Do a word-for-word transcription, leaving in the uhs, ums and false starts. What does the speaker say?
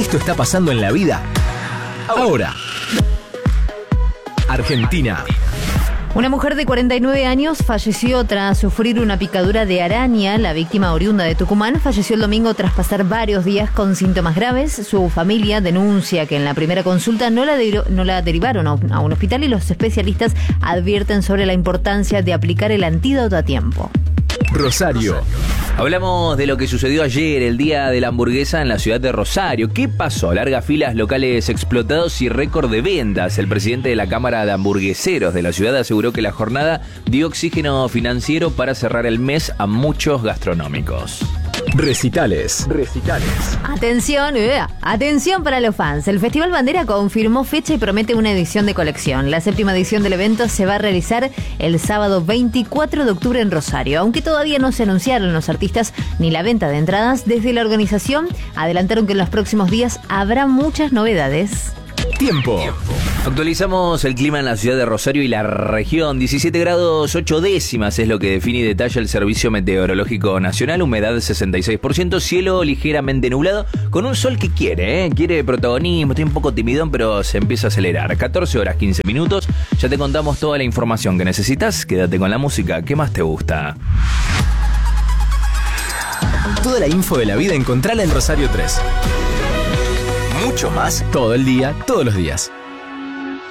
Esto está pasando en la vida ahora. Argentina. Una mujer de cuarenta y nueve años falleció tras sufrir una picadura de araña. La víctima, oriunda de Tucumán, falleció el domingo tras pasar varios días con síntomas graves. Su familia denuncia que en la primera consulta no la, de- no la derivaron a un, a un hospital y los especialistas advierten sobre la importancia de aplicar el antídoto a tiempo. Rosario. Hablamos de lo que sucedió ayer, el día de la hamburguesa en la ciudad de Rosario. ¿Qué pasó? Largas filas, locales explotados y récord de ventas. El presidente de la Cámara de Hamburgueseros de la ciudad aseguró que la jornada dio oxígeno financiero para cerrar el mes a muchos gastronómicos. Recitales. Recitales. Atención, eh, atención para los fans. El Festival Bandera confirmó fecha y promete una edición de colección. La séptima edición del evento se va a realizar el sábado veinticuatro de octubre en Rosario. Aunque todavía no se anunciaron los artistas ni la venta de entradas, desde la organización adelantaron que en los próximos días habrá muchas novedades. Tiempo. Actualizamos el clima en la ciudad de Rosario y la región. diecisiete grados ocho décimas es lo que define y detalla el Servicio Meteorológico Nacional. Humedad sesenta y seis por ciento, cielo ligeramente nublado, con un sol que quiere, ¿eh? Quiere protagonismo, estoy un poco timidón, pero se empieza a acelerar. catorce horas quince minutos, ya te contamos toda la información que necesitas. Quédate con la música, ¿qué más te gusta? Toda la info de la vida encontrala en Rosario tres. Mucho más todo el día, todos los días.